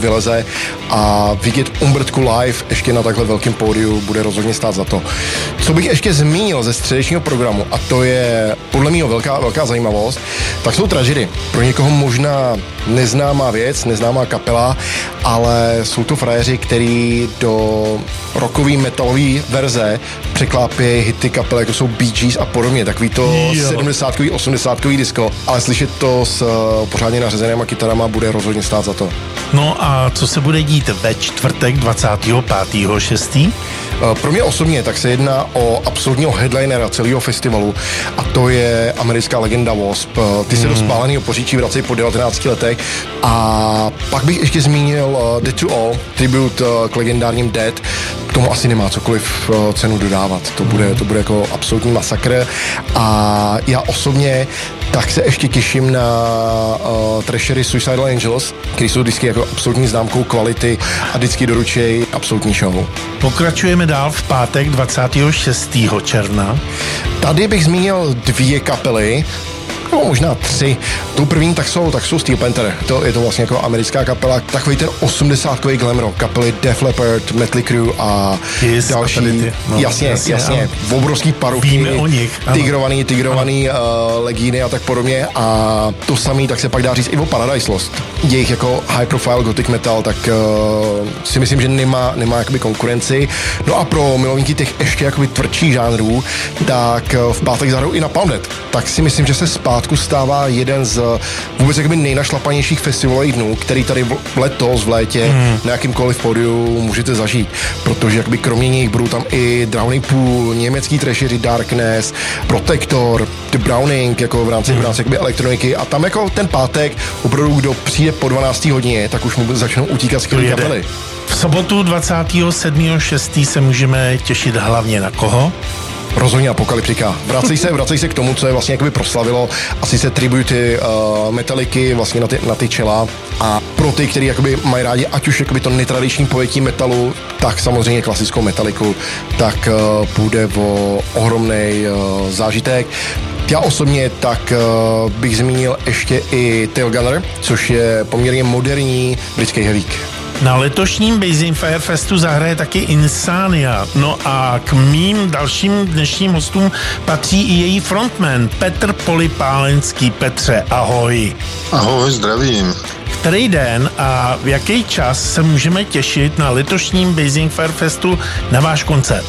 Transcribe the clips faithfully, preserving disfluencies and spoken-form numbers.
vyleze a vidět Umbertku live ještě na takhle velkém pódiu bude rozhodně stát za to. Co bych ještě zmínil ze středečního programu, a to je podle mého velká, velká zajímavost, tak jsou Tragedy. Pro někoho možná neznámá věc, neznámá kapela, ale jsou to frajeři, který do rockový, metalový verze překlápí hity kapel, jako jsou Bee Gees a podobně, takový to sedmdesátkový, osmdesátkový disco, ale slyšet to s uh, pořádně nařezenýma kytarama bude rozhodně stát za to. No a co se bude dít ve čtvrtek dvacátého pátého šestého Pro mě osobně tak se jedná o absolutního headlinera celého festivalu a to je americká legenda Wasp. Ty se hmm. do spáleného Poříčí vracejí po devatenácti letech a pak bych ještě zmínil uh, Dead to All, tribut uh, k legendárním Dead. Tomu asi nemá cokoliv uh, cenu dodávat. To bude, to bude jako absolutní masakr a já osobně tak se ještě těším na uh, trashery Suicidal Angels, který jsou vždycky jako absolutní známkou kvality a vždycky doručejí absolutní show. Pokračujeme dál v pátek dvacátého šestého června. Tady bych zmínil dvě kapely, nebo možná tři. Tou první tak jsou, tak jsou Steel Panther. To je to vlastně jako americká kapela. Takový ten osmdesátkový glam rock. Kapely Def Leppard, Mötley Crüe a Kiss další. A ty, no, jasně, jasně. jasně. Obrovský paruchy. Víme o nich. Tigrovaný, tigrovaný uh, legíny a tak podobně. A to samý, tak se pak dá říct i o Paradise Lost. Jejich jako high profile gothic metal, tak uh, si myslím, že nemá, nemá jakoby konkurenci. No a pro milovníky těch ještě jakoby tvrdších žánrů, tak uh, v pátek zahrajou i Napalm Death. Tak si myslím, že se zpátku stává jeden z vůbec jakoby nejnašlapanějších festivalových dnů, který tady v letos v létě mm. na jakýmkoliv pódiu můžete zažít, protože jakoby kromě nich budou tam i Drowning Pool, německý trasheři Darkness, Protector, The Browning, jako v rámci, mm. v rámci jakoby elektroniky a tam jako ten pátek opravdu, kdo přijde po dvanácté hodině, tak už mu začnou utíkat skvělé kapely. V sobotu dvacátého sedmého šestého se můžeme těšit hlavně na koho? Rozhodně Apokalyptika. Vracej se, vracej se k tomu, co je vlastně jakoby proslavilo, asi se tributy uh, Metalliky vlastně na ty, na ty čela a pro ty, kteří jakoby mají rádi ať už jakoby to netradiční pojetí metalu, tak samozřejmě klasickou Metalliku, tak uh, půjde o ohromný uh, zážitek. Já osobně tak uh, bych zmínil ještě i Tailgunner, což je poměrně moderní britský heavík. Na letošním Blazing Fire Festu zahraje taky Insania. No a k mým dalším dnešním hostům patří i její frontman Petr Polipálenský. Petře, ahoj. Ahoj, zdravím. Který den a v jaký čas se můžeme těšit na letošním Blazing Fire Festu na váš koncert?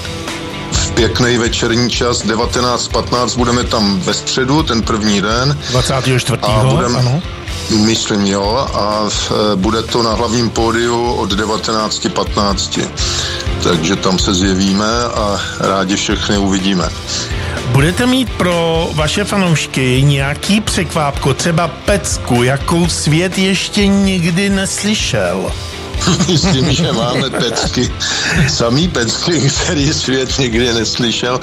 V pěkný večerní čas, devatenáct patnáct, budeme tam ve středu, ten první den. dvacátého čtvrtého A budeme, ano. Myslím, jo, a v, bude to na hlavním pódiu od devatenáct patnáct. Takže tam se zjevíme a rádi všechny uvidíme. Budete mít pro vaše fanoušky nějaký překvápko, třeba pecku, jakou svět ještě nikdy neslyšel? Myslím, že máme pecky, samý pecky, který svět nikdy neslyšel.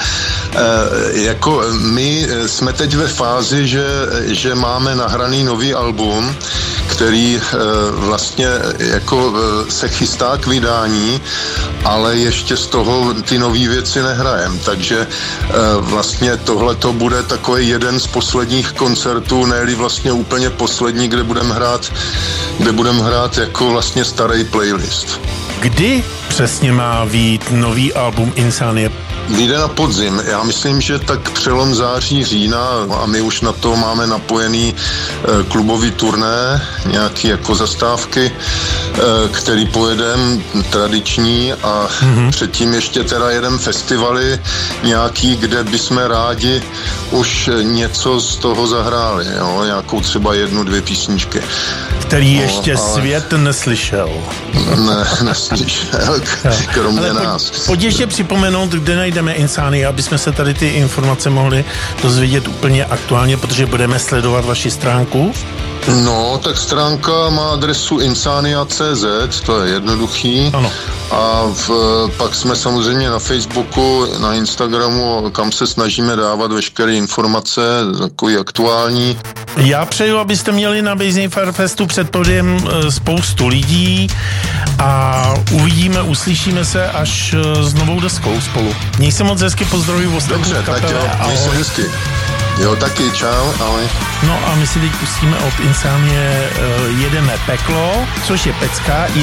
E, jako my jsme teď ve fázi, že, že máme nahraný nový album, který e, vlastně jako e, se chystá k vydání, ale ještě z toho ty nový věci nehrajem. Takže e, vlastně tohle to bude takový jeden z posledních koncertů, ne-li vlastně úplně poslední, kde budeme hrát, kde budeme hrát jako vlastně starý playlist. Kdy přesně má vyjít nový album Insanie? Vyjde na podzim. Já myslím, že tak přelom září, října a my už na to máme napojený e, klubový turné, nějaký jako zastávky, e, který pojedem tradiční a mm-hmm. předtím ještě teda jedem festivaly nějaký, kde bychom rádi už něco z toho zahráli, jo? Nějakou třeba jednu, dvě písničky. Který ještě no, ale... svět neslyšel. Ne, neslyšel, kromě ale nás. Pojď, pojď ještě připomenout, kde najdeme Insania, aby jsme se tady ty informace mohli dozvědět úplně aktuálně, protože budeme sledovat vaši stránku. No, tak stránka má adresu insania tečka cé zet, to je jednoduchý. Ano. A v, pak jsme samozřejmě na Facebooku, na Instagramu, kam se snažíme dávat veškeré informace, takový aktuální. Já přeju, abyste měli na Blazing Fire Festu před pódiem spoustu lidí a uvidíme, uslyšíme se až s novou deskou spolu. Měj se moc hezky, pozdravuji ostatní Dobře, kapele. tak jo, měj se hezky. Jo, taky, čau, ahoj. No a my si teď pustíme od Insanie uh, Jedeme peklo, což je pecka.